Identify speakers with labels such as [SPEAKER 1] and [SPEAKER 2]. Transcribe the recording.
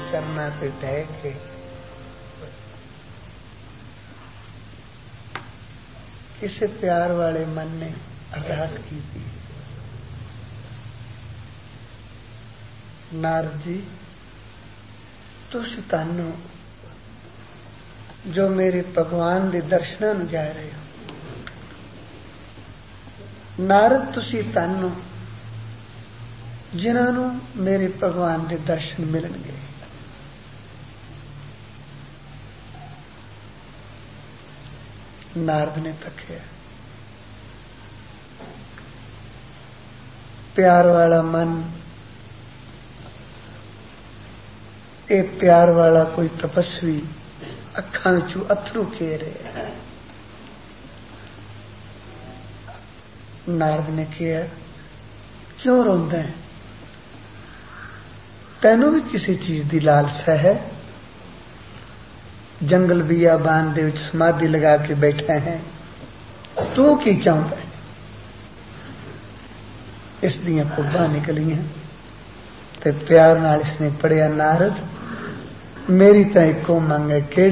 [SPEAKER 1] चरना ते ढह के किसे प्यार वाले मन ने अरदास की थी, नारद जी तुसी तानो जो मेरे भगवान दे दर्शनां नूं जा रहे हो, नारद तुसी तानो जिन्हां नूं मेरे भगवान दे दर्शन मिलणगे। नारद ने तकिया, प्यार वाला मन, ये प्यार वाला कोई तपस्वी अखां विचों अथरू कह रहे। नारद ने कहा, क्यों रोंदा है? तैनू भी किसी चीज की लालसा है? जंगल बियाबान दे विच समाधि लगा के बैठा है, तू की चाहता है? इस दियां पुब्बां निकलियां ते प्यार नाल इसने पढ़िया, नारद मेरी तो एको मंग है,